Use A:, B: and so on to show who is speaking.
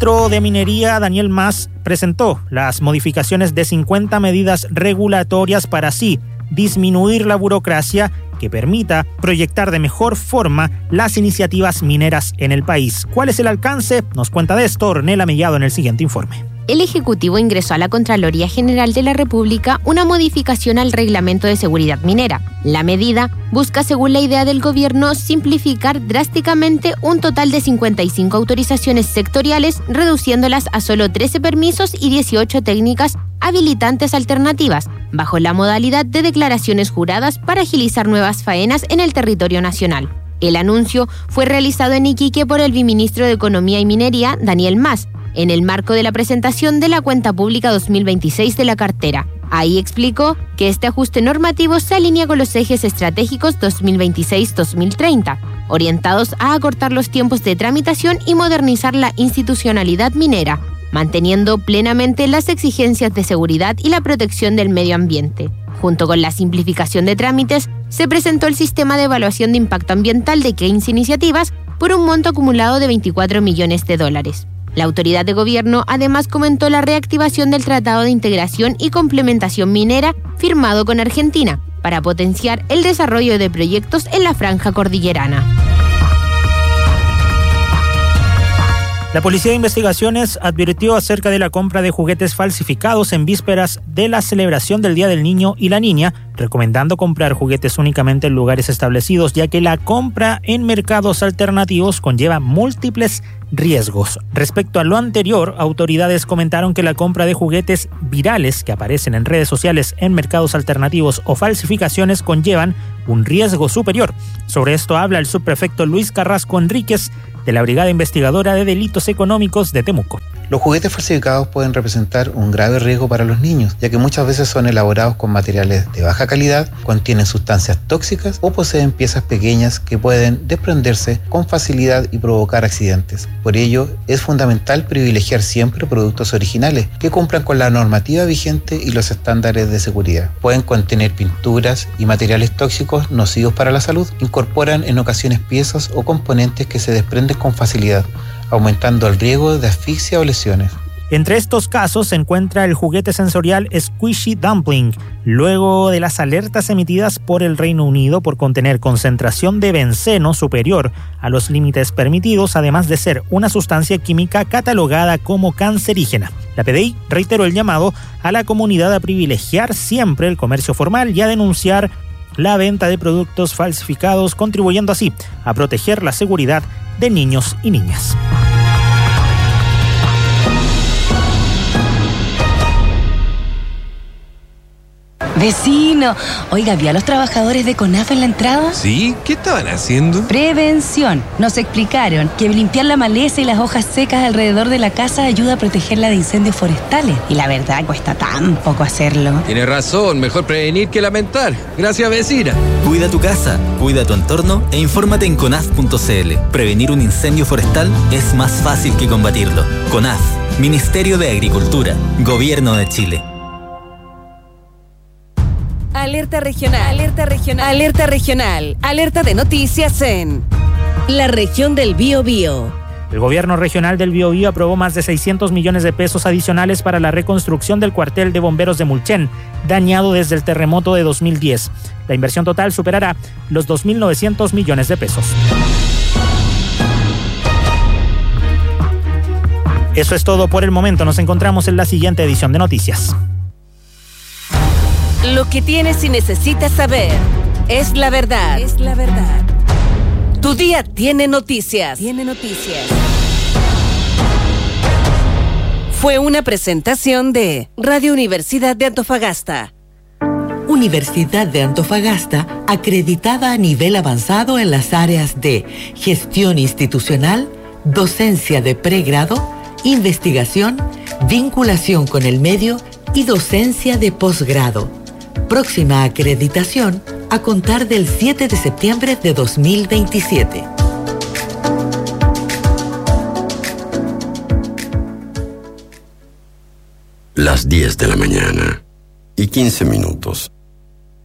A: ministro de Minería, Daniel Mas, presentó las modificaciones de 50 medidas regulatorias para así disminuir la burocracia que permita proyectar de mejor forma las iniciativas mineras en el país. ¿Cuál es el alcance? Nos cuenta de esto Ornella Mellado en el siguiente informe.
B: El Ejecutivo ingresó a la Contraloría General de la República una modificación al Reglamento de Seguridad Minera. La medida busca, según la idea del gobierno, simplificar drásticamente un total de 55 autorizaciones sectoriales, reduciéndolas a solo 13 permisos y 18 técnicas habilitantes alternativas, bajo la modalidad de declaraciones juradas para agilizar nuevas faenas en el territorio nacional. El anuncio fue realizado en Iquique por el viceministro de Economía y Minería, Daniel Mas, en el marco de la presentación de la Cuenta Pública 2026 de la cartera. Ahí explicó que este ajuste normativo se alinea con los ejes estratégicos 2026-2030, orientados a acortar los tiempos de tramitación y modernizar la institucionalidad minera, manteniendo plenamente las exigencias de seguridad y la protección del medio ambiente. Junto con la simplificación de trámites, se presentó el sistema de evaluación de impacto ambiental de 15 iniciativas por un monto acumulado de $24 millones. La autoridad de gobierno además comentó la reactivación del Tratado de Integración y Complementación Minera firmado con Argentina para potenciar el desarrollo de proyectos en la franja cordillerana.
A: La Policía de Investigaciones advirtió acerca de la compra de juguetes falsificados en vísperas de la celebración del Día del Niño y la Niña, recomendando comprar juguetes únicamente en lugares establecidos, ya que la compra en mercados alternativos conlleva múltiples riesgos. Respecto a lo anterior, autoridades comentaron que la compra de juguetes virales que aparecen en redes sociales en mercados alternativos o falsificaciones conllevan un riesgo superior. Sobre esto habla el subprefecto Luis Carrasco Enríquez de la Brigada Investigadora de Delitos Económicos de Temuco.
C: Los juguetes falsificados pueden representar un grave riesgo para los niños, ya que muchas veces son elaborados con materiales de baja calidad, contienen sustancias tóxicas o poseen piezas pequeñas que pueden desprenderse con facilidad y provocar accidentes. Por ello, es fundamental privilegiar siempre productos originales que cumplan con la normativa vigente y los estándares de seguridad. Pueden contener pinturas y materiales tóxicos nocivos para la salud. Incorporan en ocasiones piezas o componentes que se desprenden con facilidad, aumentando el riesgo de asfixia o lesiones.
A: Entre estos casos se encuentra el juguete sensorial Squishy Dumpling, luego de las alertas emitidas por el Reino Unido por contener concentración de benceno superior a los límites permitidos, además de ser una sustancia química catalogada como cancerígena. La PDI reiteró el llamado a la comunidad a privilegiar siempre el comercio formal y a denunciar la venta de productos falsificados, contribuyendo así a proteger la seguridad de niños y niñas.
D: Vecino, oiga, ¿vio a los trabajadores de CONAF en la entrada?
E: Sí, ¿qué estaban haciendo?
D: Prevención. Nos explicaron que limpiar la maleza y las hojas secas alrededor de la casa ayuda a protegerla de incendios forestales. Y la verdad, cuesta tan poco hacerlo.
E: Tiene razón, mejor prevenir que lamentar. Gracias, vecina.
F: Cuida tu casa, cuida tu entorno e infórmate en conaf.cl. Prevenir un incendio forestal es más fácil que combatirlo. CONAF, Ministerio de Agricultura, Gobierno de Chile.
G: Alerta regional, alerta regional, alerta regional, alerta de noticias en la región del Biobío.
A: El gobierno regional del Biobío aprobó más de 600 millones de pesos adicionales para la reconstrucción del cuartel de bomberos de Mulchen, dañado desde el terremoto de 2010. La inversión total superará los 2.900 millones de pesos. Eso es todo por el momento. Nos encontramos en la siguiente edición de Noticias.
G: Lo que tienes y necesitas saber es la verdad. Es la verdad. Tu día tiene noticias. Tiene noticias. Fue una presentación de Radio Universidad de Antofagasta.
H: Universidad de Antofagasta, acreditada a nivel avanzado en las áreas de gestión institucional, docencia de pregrado, investigación, vinculación con el medio y docencia de posgrado. Próxima acreditación a contar del 7 de septiembre de 2027.
I: Las 10 de la mañana y 15 minutos.